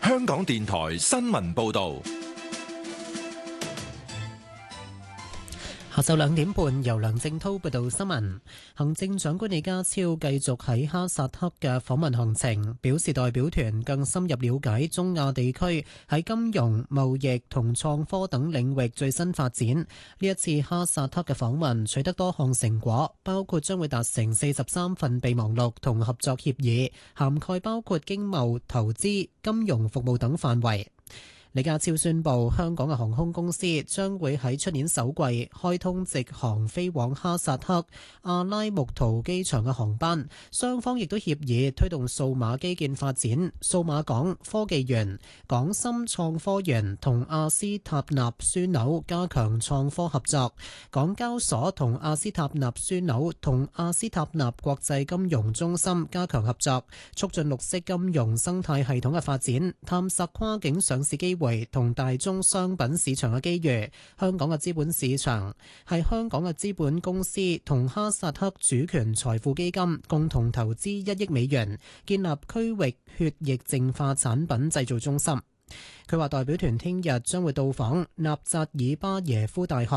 香港電台新聞報道。 下晝2點半，由梁正滔報道新聞。行政長官李家超繼續喺哈薩克嘅訪問行程，表示代表團更深入了解中亞地區喺金融、貿易同創科等領域最新發展。呢一次哈薩克嘅訪問取得多項成果，包括將會達成43份備忘錄同合作協議，涵蓋包括經貿、投資、金融服務等範圍。李家超宣布，香港嘅航空公司將會喺出年首季開通直航飛往哈薩克阿拉木圖機場嘅航班。雙方亦都協議推動數碼基建發展，數碼港、科技園、港深創科園同阿斯塔納樞紐加強創科合作。港交所同阿斯塔納樞紐同阿斯塔納國際金融中心加強合作，促進綠色金融生態系統嘅發展，探索跨境上市機會同大宗商品市場嘅機遇。香港嘅資本市場係香港嘅資本公司同哈薩克主權財富基金共同投資1億美元，建立區域血液淨化產品製造中心。佢話代表團聽日將會到訪納扎爾巴耶夫大學，